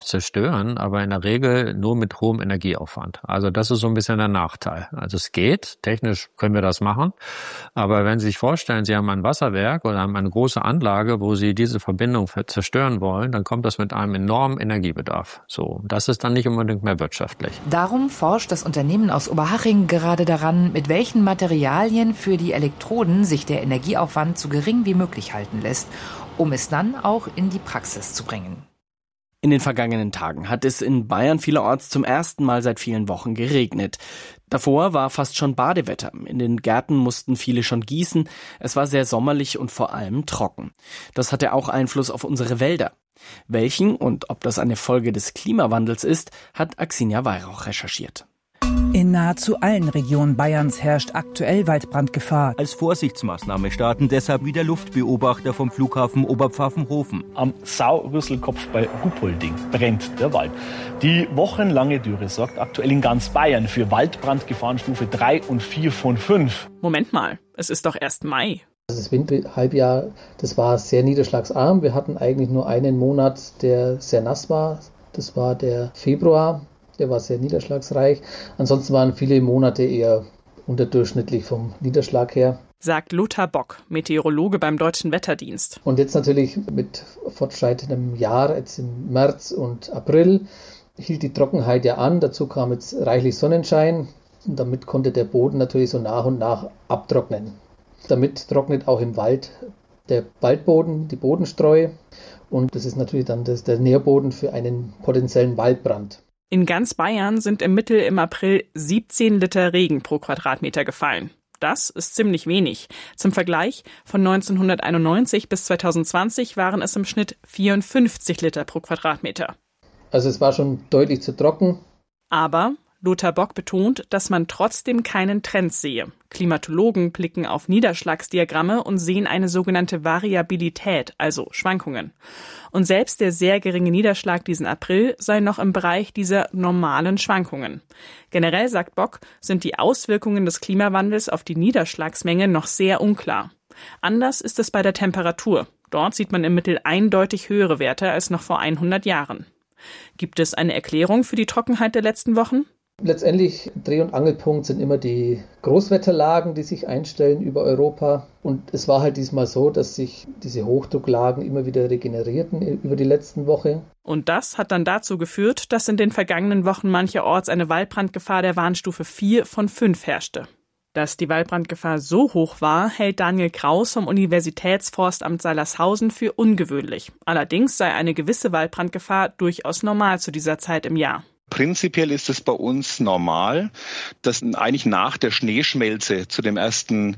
zerstören, aber in der Regel nur mit hohem Energieaufwand. Also das ist so ein bisschen der Nachteil. Also es geht, technisch können wir das machen, aber wenn Sie sich vorstellen, Sie haben ein Wasserwerk oder haben eine große Anlage, wo Sie diese Verbindung zerstören wollen, dann kommt das mit einem enormen Energiebedarf. So, das ist dann nicht unbedingt mehr wirtschaftlich. Darum forscht das Unternehmen aus Oberhaching gerade daran, mit welchen Materialien für die Elektroden sich der Energieaufwand so gering wie möglich halten lässt, um es dann auch in die Praxis zu bringen. In den vergangenen Tagen hat es in Bayern vielerorts zum ersten Mal seit vielen Wochen geregnet. Davor war fast schon Badewetter. In den Gärten mussten viele schon gießen. Es war sehr sommerlich und vor allem trocken. Das hatte auch Einfluss auf unsere Wälder. Welchen und ob das eine Folge des Klimawandels ist, hat Axinia Weihrauch recherchiert. In nahezu allen Regionen Bayerns herrscht aktuell Waldbrandgefahr. Als Vorsichtsmaßnahme starten deshalb wieder Luftbeobachter vom Flughafen Oberpfaffenhofen. Am Saurüsselkopf bei Ruppolding brennt der Wald. Die wochenlange Dürre sorgt aktuell in ganz Bayern für Waldbrandgefahrenstufe 3 und 4 von 5. Moment mal, es ist doch erst Mai. Das Winterhalbjahr, das war sehr niederschlagsarm. Wir hatten eigentlich nur einen Monat, der sehr nass war. Das war der Februar. Der war sehr niederschlagsreich. Ansonsten waren viele Monate eher unterdurchschnittlich vom Niederschlag her. Sagt Lothar Bock, Meteorologe beim Deutschen Wetterdienst. Und jetzt natürlich mit fortschreitendem Jahr, jetzt im März und April, hielt die Trockenheit ja an. Dazu kam jetzt reichlich Sonnenschein. Und damit konnte der Boden natürlich so nach und nach abtrocknen. Damit trocknet auch im Wald der Waldboden, die Bodenstreu. Und das ist natürlich dann der Nährboden für einen potenziellen Waldbrand. In ganz Bayern sind im Mittel im April 17 Liter Regen pro Quadratmeter gefallen. Das ist ziemlich wenig. Zum Vergleich, von 1991 bis 2020 waren es im Schnitt 54 Liter pro Quadratmeter. Also es war schon deutlich zu trocken. Aber Lothar Bock betont, dass man trotzdem keinen Trend sehe. Klimatologen blicken auf Niederschlagsdiagramme und sehen eine sogenannte Variabilität, also Schwankungen. Und selbst der sehr geringe Niederschlag diesen April sei noch im Bereich dieser normalen Schwankungen. Generell, sagt Bock, sind die Auswirkungen des Klimawandels auf die Niederschlagsmenge noch sehr unklar. Anders ist es bei der Temperatur. Dort sieht man im Mittel eindeutig höhere Werte als noch vor 100 Jahren. Gibt es eine Erklärung für die Trockenheit der letzten Wochen? Letztendlich Dreh- und Angelpunkt sind immer die Großwetterlagen, die sich einstellen über Europa. Und es war halt diesmal so, dass sich diese Hochdrucklagen immer wieder regenerierten über die letzten Wochen. Und das hat dann dazu geführt, dass in den vergangenen Wochen mancherorts eine Waldbrandgefahr der Warnstufe 4 von 5 herrschte. Dass die Waldbrandgefahr so hoch war, hält Daniel Kraus vom Universitätsforstamt Seilershausen für ungewöhnlich. Allerdings sei eine gewisse Waldbrandgefahr durchaus normal zu dieser Zeit im Jahr. Prinzipiell ist es bei uns normal, dass eigentlich nach der Schneeschmelze zu dem ersten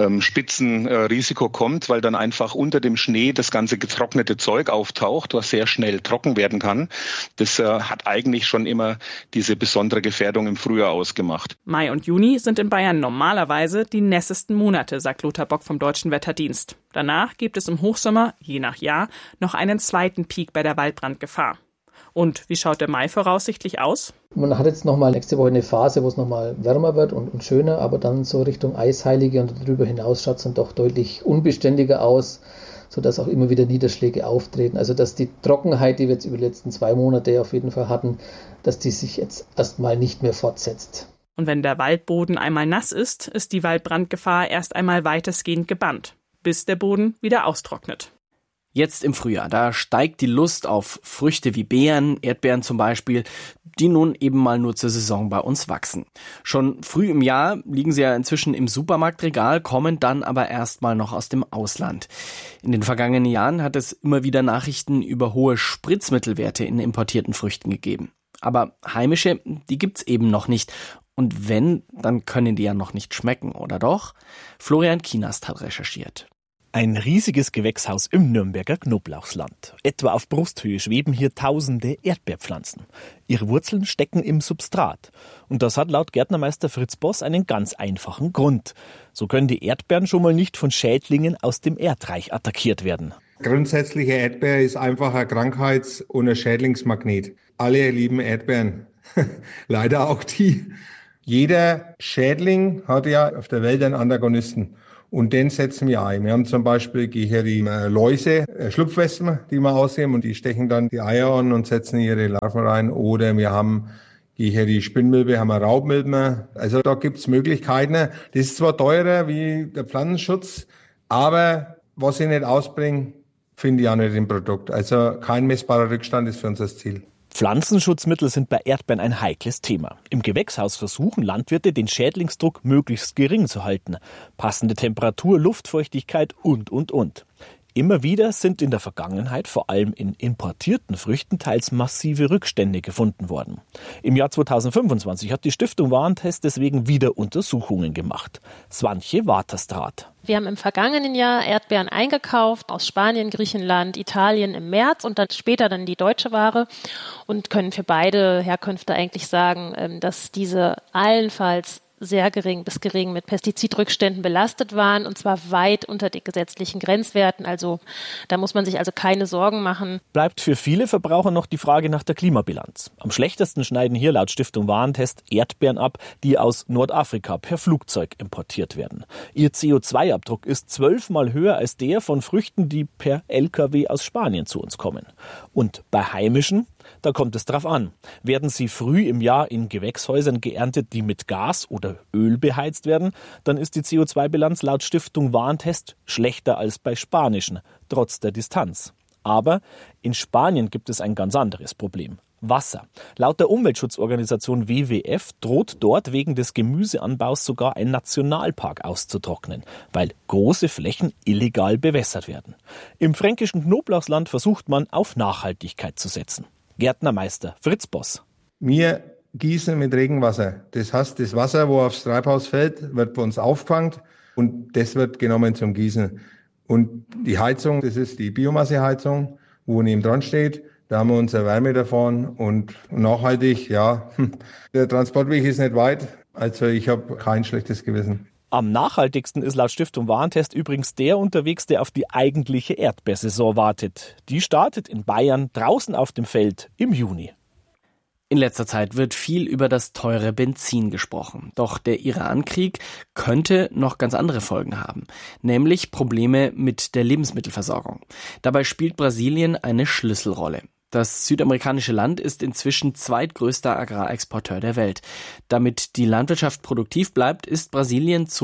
Spitzenrisiko kommt, weil dann einfach unter dem Schnee das ganze getrocknete Zeug auftaucht, was sehr schnell trocken werden kann. Das hat eigentlich schon immer diese besondere Gefährdung im Frühjahr ausgemacht. Mai und Juni sind in Bayern normalerweise die nässesten Monate, sagt Lothar Bock vom Deutschen Wetterdienst. Danach gibt es im Hochsommer, je nach Jahr, noch einen zweiten Peak bei der Waldbrandgefahr. Und wie schaut der Mai voraussichtlich aus? Man hat jetzt nochmal nächste Woche eine Phase, wo es nochmal wärmer wird und schöner, aber dann so Richtung Eisheilige und darüber hinaus schaut es dann doch deutlich unbeständiger aus, sodass auch immer wieder Niederschläge auftreten. Also dass die Trockenheit, die wir jetzt über die letzten 2 Monate auf jeden Fall hatten, dass die sich jetzt erstmal nicht mehr fortsetzt. Und wenn der Waldboden einmal nass ist, ist die Waldbrandgefahr erst einmal weitestgehend gebannt, bis der Boden wieder austrocknet. Jetzt im Frühjahr, da steigt die Lust auf Früchte wie Beeren, Erdbeeren zum Beispiel, die nun eben mal nur zur Saison bei uns wachsen. Schon früh im Jahr liegen sie ja inzwischen im Supermarktregal, kommen dann aber erstmal noch aus dem Ausland. In den vergangenen Jahren hat es immer wieder Nachrichten über hohe Spritzmittelwerte in importierten Früchten gegeben. Aber heimische, die gibt's eben noch nicht. Und wenn, dann können die ja noch nicht schmecken, oder doch? Florian Kienast hat recherchiert. Ein riesiges Gewächshaus im Nürnberger Knoblauchsland. Etwa auf Brusthöhe schweben hier tausende Erdbeerpflanzen. Ihre Wurzeln stecken im Substrat. Und das hat laut Gärtnermeister Fritz Boss einen ganz einfachen Grund. So können die Erdbeeren schon mal nicht von Schädlingen aus dem Erdreich attackiert werden. Grundsätzliche Erdbeer ist einfach ein Krankheits- und ein Schädlingsmagnet. Alle lieben Erdbeeren. Leider auch die. Jeder Schädling hat ja auf der Welt einen Antagonisten. und den setzen wir ein. Wir haben zum Beispiel die Läuse, Schlupfwespen, die wir ausheben und die stechen dann die Eier an und setzen ihre Larven rein. Oder wir haben die Spinnmilbe, haben wir Raubmilben. Also da gibt's Möglichkeiten. Das ist zwar teurer wie der Pflanzenschutz, aber was ich nicht ausbringe, finde ich auch nicht im Produkt. Also kein messbarer Rückstand ist für uns das Ziel. Pflanzenschutzmittel sind bei Erdbeeren ein heikles Thema. Im Gewächshaus versuchen Landwirte, den Schädlingsdruck möglichst gering zu halten. Passende Temperatur, Luftfeuchtigkeit und. Immer wieder sind in der Vergangenheit vor allem in importierten Früchten teils massive Rückstände gefunden worden. Im Jahr 2025 hat die Stiftung Warentest deswegen wieder Untersuchungen gemacht. Swantje Waterstraat. Wir haben im vergangenen Jahr Erdbeeren eingekauft aus Spanien, Griechenland, Italien im März und dann später dann die deutsche Ware und können für beide Herkünfte eigentlich sagen, dass diese allenfalls sehr gering bis gering mit Pestizidrückständen belastet waren und zwar weit unter den gesetzlichen Grenzwerten. Also da muss man sich also keine Sorgen machen. Bleibt für viele Verbraucher noch die Frage nach der Klimabilanz. Am schlechtesten schneiden hier laut Stiftung Warentest Erdbeeren ab, die aus Nordafrika per Flugzeug importiert werden. Ihr CO2-Abdruck ist 12-mal höher als der von Früchten, die per LKW aus Spanien zu uns kommen. Und bei heimischen? Da kommt es drauf an. Werden sie früh im Jahr in Gewächshäusern geerntet, die mit Gas oder Öl beheizt werden, dann ist die CO2-Bilanz laut Stiftung Warentest schlechter als bei spanischen, trotz der Distanz. Aber in Spanien gibt es ein ganz anderes Problem. Wasser. Laut der Umweltschutzorganisation WWF droht dort wegen des Gemüseanbaus sogar ein Nationalpark auszutrocknen, weil große Flächen illegal bewässert werden. Im fränkischen Knoblauchsland versucht man, auf Nachhaltigkeit zu setzen. Gärtnermeister Fritz Boss. Wir gießen mit Regenwasser. Das heißt, das Wasser, wo aufs Treibhaus fällt, wird bei uns aufgefangen und das wird genommen zum Gießen. Und die Heizung, das ist die Biomasseheizung, wo neben dran steht. Da haben wir unsere Wärme davon und nachhaltig, ja, der Transportweg ist nicht weit. Also ich habe kein schlechtes Gewissen. Am nachhaltigsten ist laut Stiftung Warentest übrigens der unterwegs, der auf die eigentliche Erdbeersaison wartet. Die startet in Bayern draußen auf dem Feld im Juni. In letzter Zeit wird viel über das teure Benzin gesprochen. Doch der Irankrieg könnte noch ganz andere Folgen haben, nämlich Probleme mit der Lebensmittelversorgung. Dabei spielt Brasilien eine Schlüsselrolle. Das südamerikanische Land ist inzwischen zweitgrößter Agrarexporteur der Welt. Damit die Landwirtschaft produktiv bleibt, ist Brasilien zu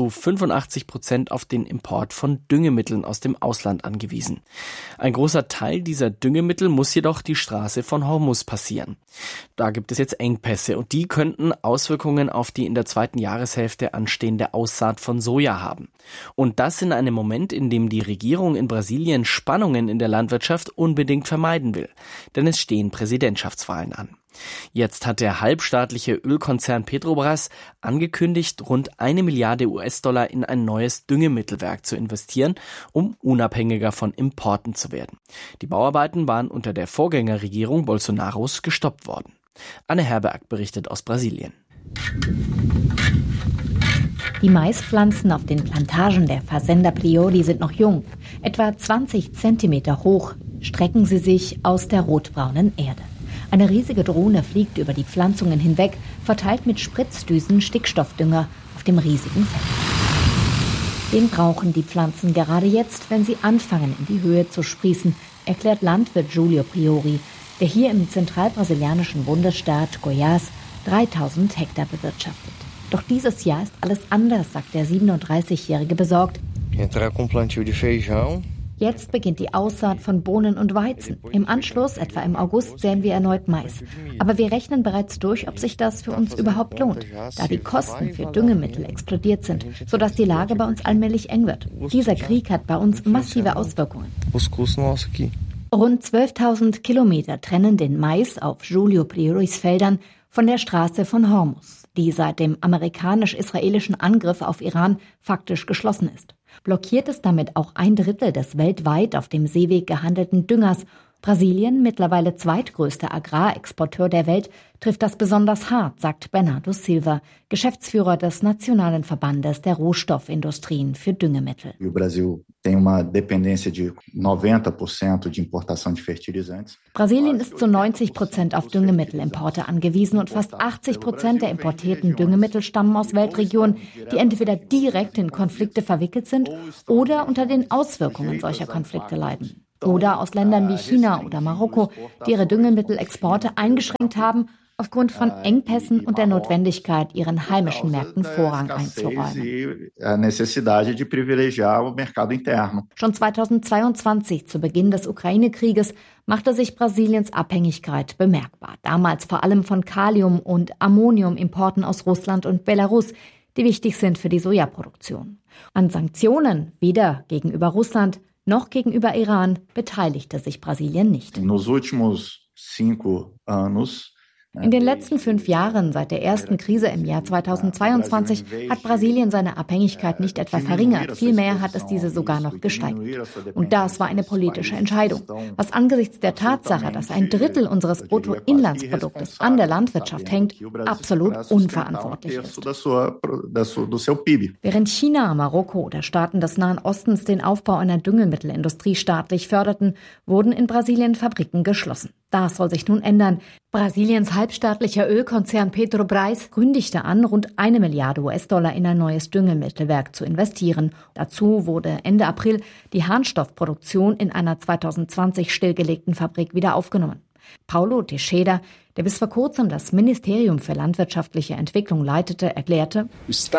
85% auf den Import von Düngemitteln aus dem Ausland angewiesen. Ein großer Teil dieser Düngemittel muss jedoch die Straße von Hormuz passieren. Da gibt es jetzt Engpässe und die könnten Auswirkungen auf die in der zweiten Jahreshälfte anstehende Aussaat von Soja haben. Und das in einem Moment, in dem die Regierung in Brasilien Spannungen in der Landwirtschaft unbedingt vermeiden will. Denn es stehen Präsidentschaftswahlen an. Jetzt hat der halbstaatliche Ölkonzern Petrobras angekündigt, rund 1 Milliarde US-Dollar in ein neues Düngemittelwerk zu investieren, um unabhängiger von Importen zu werden. Die Bauarbeiten waren unter der Vorgängerregierung Bolsonaros gestoppt worden. Anne Herberg berichtet aus Brasilien. Die Maispflanzen auf den Plantagen der Fazenda Priori sind noch jung. Etwa 20 Zentimeter hoch strecken sie sich aus der rotbraunen Erde. Eine riesige Drohne fliegt über die Pflanzungen hinweg, verteilt mit Spritzdüsen Stickstoffdünger auf dem riesigen Feld. Den brauchen die Pflanzen gerade jetzt, wenn sie anfangen, in die Höhe zu sprießen, erklärt Landwirt Julio Priori, der hier im zentralbrasilianischen Bundesstaat Goiás 3000 Hektar bewirtschaftet. Doch dieses Jahr ist alles anders, sagt der 37-Jährige besorgt. Jetzt beginnt die Aussaat von Bohnen und Weizen. Im Anschluss, etwa im August, säen wir erneut Mais. Aber wir rechnen bereits durch, ob sich das für uns überhaupt lohnt, da die Kosten für Düngemittel explodiert sind, sodass die Lage bei uns allmählich eng wird. Dieser Krieg hat bei uns massive Auswirkungen. Rund 12.000 Kilometer trennen den Mais auf Julio Prioris Feldern von der Straße von Hormuz, die seit dem amerikanisch-israelischen Angriff auf Iran faktisch geschlossen ist. Blockiert ist damit auch 1/3 des weltweit auf dem Seeweg gehandelten Düngers. Brasilien, mittlerweile zweitgrößter Agrarexporteur der Welt, trifft das besonders hart, sagt Bernardo Silva, Geschäftsführer des Nationalen Verbandes der Rohstoffindustrien für Düngemittel. Brasilien ist zu 90% auf Düngemittelimporte angewiesen und fast 80% der importierten Düngemittel stammen aus Weltregionen, die entweder direkt in Konflikte verwickelt sind oder unter den Auswirkungen solcher Konflikte leiden. Oder aus Ländern wie China oder Marokko, die ihre Düngemittelexporte eingeschränkt haben, aufgrund von Engpässen und der Notwendigkeit, ihren heimischen Märkten Vorrang einzuräumen. Schon 2022, zu Beginn des Ukraine-Krieges, machte sich Brasiliens Abhängigkeit bemerkbar. Damals vor allem von Kalium- und Ammoniumimporten aus Russland und Belarus, die wichtig sind für die Sojaproduktion. An Sanktionen, weder gegenüber Russland noch gegenüber Iran, beteiligte sich Brasilien nicht. In den letzten 5 Jahren, seit der ersten Krise im Jahr 2022, hat Brasilien seine Abhängigkeit nicht etwa verringert, vielmehr hat es diese sogar noch gesteigert. Und das war eine politische Entscheidung, was angesichts der Tatsache, dass 1/3 unseres Bruttoinlandsproduktes an der Landwirtschaft hängt, absolut unverantwortlich ist. Während China, Marokko oder Staaten des Nahen Ostens den Aufbau einer Düngemittelindustrie staatlich förderten, wurden in Brasilien Fabriken geschlossen. Das soll sich nun ändern. Brasiliens halbstaatlicher Ölkonzern Petrobras kündigte an, rund 1 Milliarde US-Dollar in ein neues Düngemittelwerk zu investieren. Dazu wurde Ende April die Harnstoffproduktion in einer 2020 stillgelegten Fabrik wieder aufgenommen. Paulo Teixeira, der bis vor kurzem das Ministerium für landwirtschaftliche Entwicklung leitete, erklärte: Es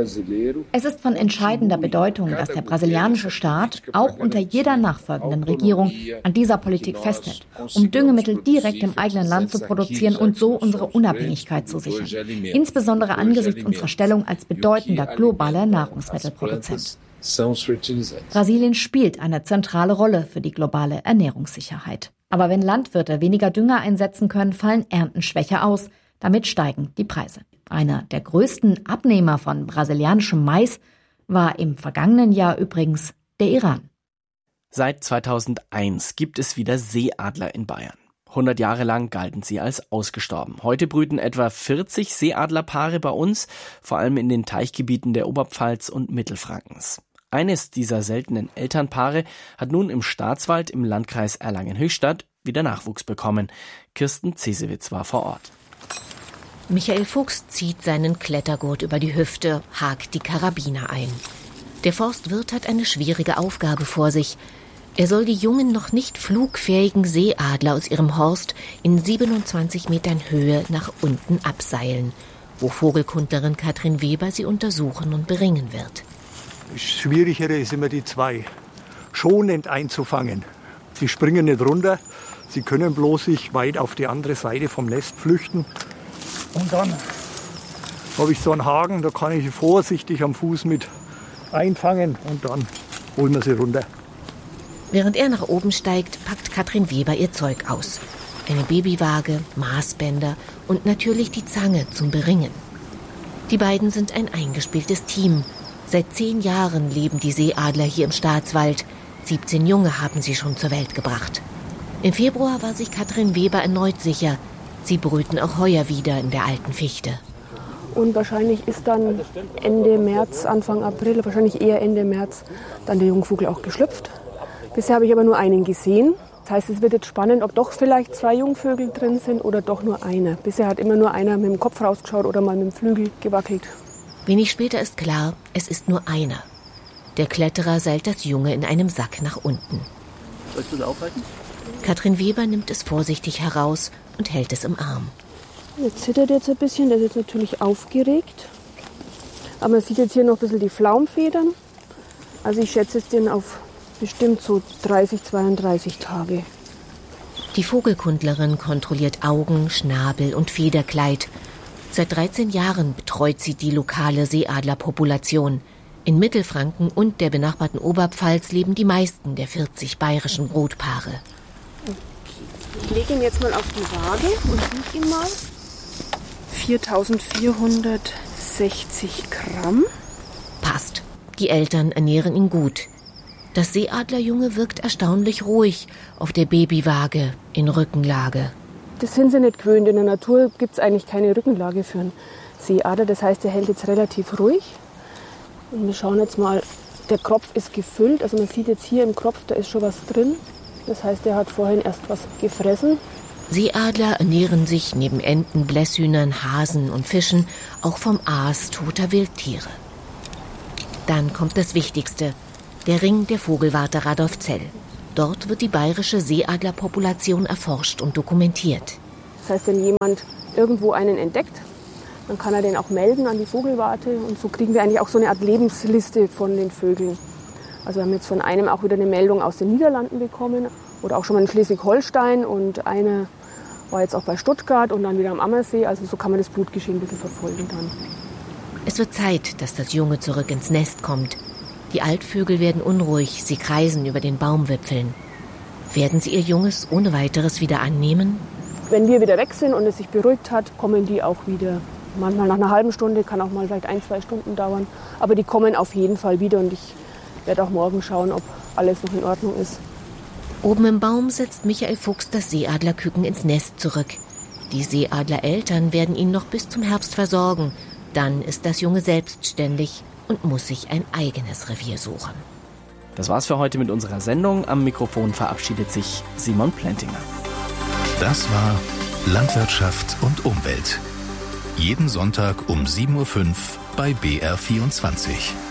ist von entscheidender Bedeutung, dass der brasilianische Staat auch unter jeder nachfolgenden Regierung an dieser Politik festhält, um Düngemittel direkt im eigenen Land zu produzieren und so unsere Unabhängigkeit zu sichern, insbesondere angesichts unserer Stellung als bedeutender globaler Nahrungsmittelproduzent. Brasilien spielt eine zentrale Rolle für die globale Ernährungssicherheit. Aber wenn Landwirte weniger Dünger einsetzen können, fallen Ernten schwächer aus. Damit steigen die Preise. Einer der größten Abnehmer von brasilianischem Mais war im vergangenen Jahr übrigens der Iran. Seit 2001 gibt es wieder Seeadler in Bayern. 100 Jahre lang galten sie als ausgestorben. Heute brüten etwa 40 Seeadlerpaare bei uns, vor allem in den Teichgebieten der Oberpfalz und Mittelfrankens. Eines dieser seltenen Elternpaare hat nun im Staatswald im Landkreis Erlangen-Höchstadt wieder Nachwuchs bekommen. Kirsten Cesewitz war vor Ort. Michael Fuchs zieht seinen Klettergurt über die Hüfte, hakt die Karabiner ein. Der Forstwirt hat eine schwierige Aufgabe vor sich. Er soll die jungen, noch nicht flugfähigen Seeadler aus ihrem Horst in 27 Metern Höhe nach unten abseilen, wo Vogelkundlerin Katrin Weber sie untersuchen und beringen wird. Das Schwierigere ist immer die 2, schonend einzufangen. Sie springen nicht runter, sie können bloß sich weit auf die andere Seite vom Nest flüchten. Und dann habe ich so einen Haken, da kann ich sie vorsichtig am Fuß mit einfangen und dann holen wir sie runter. Während er nach oben steigt, packt Katrin Weber ihr Zeug aus. Eine Babywaage, Maßbänder und natürlich die Zange zum Beringen. Die beiden sind ein eingespieltes Team. Seit 10 Jahren leben die Seeadler hier im Staatswald. 17 Junge haben sie schon zur Welt gebracht. Im Februar war sich Katrin Weber erneut sicher. Sie brüten auch heuer wieder in der alten Fichte. Und wahrscheinlich ist dann Ende März, Anfang April, wahrscheinlich eher Ende März, dann der Jungvogel auch geschlüpft. Bisher habe ich aber nur einen gesehen. Das heißt, es wird jetzt spannend, ob doch vielleicht 2 Jungvögel drin sind oder doch nur einer. Bisher hat immer nur einer mit dem Kopf rausgeschaut oder mal mit dem Flügel gewackelt. Wenig später ist klar, es ist nur einer. Der Kletterer seilt das Junge in einem Sack nach unten. Sollst du es aufhalten? Katrin Weber nimmt es vorsichtig heraus und hält es im Arm. Der zittert jetzt ein bisschen, der ist jetzt natürlich aufgeregt. Aber man sieht jetzt hier noch ein bisschen die Flaumfedern. Also ich schätze jetzt den auf bestimmt so 30, 32 Tage. Die Vogelkundlerin kontrolliert Augen, Schnabel und Federkleid. Seit 13 Jahren betreut sie die lokale Seeadlerpopulation. In Mittelfranken und der benachbarten Oberpfalz leben die meisten der 40 bayerischen Brutpaare. Ich lege ihn jetzt mal auf die Waage und wiege ihn mal. 4.460 Gramm. Passt. Die Eltern ernähren ihn gut. Das Seeadlerjunge wirkt erstaunlich ruhig auf der Babywaage in Rückenlage. Das sind sie nicht gewöhnt. In der Natur gibt es eigentlich keine Rückenlage für einen Seeadler. Das heißt, er hält jetzt relativ ruhig. Und wir schauen jetzt mal, Der Kropf ist gefüllt, also man sieht jetzt hier im Kropf, da ist schon was drin. Das heißt, er hat vorhin erst was gefressen. Seeadler ernähren sich neben Enten, Blässhühnern, Hasen und Fischen auch vom Aas toter Wildtiere. Dann kommt das Wichtigste, der Ring der Vogelwarte Radolfzell. Dort wird die bayerische Seeadlerpopulation erforscht und dokumentiert. Das heißt, wenn jemand irgendwo einen entdeckt, dann kann er den auch melden an die Vogelwarte. Und so kriegen wir eigentlich auch so eine Art Lebensliste von den Vögeln. Also wir haben jetzt von einem auch wieder eine Meldung aus den Niederlanden bekommen oder auch schon mal in Schleswig-Holstein und eine war jetzt auch bei Stuttgart und dann wieder am Ammersee. Also so kann man das Blutgeschehen ein bisschen verfolgen dann. Es wird Zeit, dass das Junge zurück ins Nest kommt. Die Altvögel werden unruhig, sie kreisen über den Baumwipfeln. Werden sie ihr Junges ohne weiteres wieder annehmen? Wenn wir wieder weg sind und es sich beruhigt hat, kommen die auch wieder. Manchmal nach einer halben Stunde, kann auch mal vielleicht 1-2 Stunden dauern. Aber die kommen auf jeden Fall wieder und ich werde auch morgen schauen, ob alles noch in Ordnung ist. Oben im Baum setzt Michael Fuchs das Seeadlerküken ins Nest zurück. Die Seeadlereltern werden ihn noch bis zum Herbst versorgen. Dann ist das Junge selbstständig und muss sich ein eigenes Revier suchen. Das war's für heute mit unserer Sendung. Am Mikrofon verabschiedet sich Simon Plentinger. Das war Landwirtschaft und Umwelt. Jeden Sonntag um 7:05 Uhr bei BR24.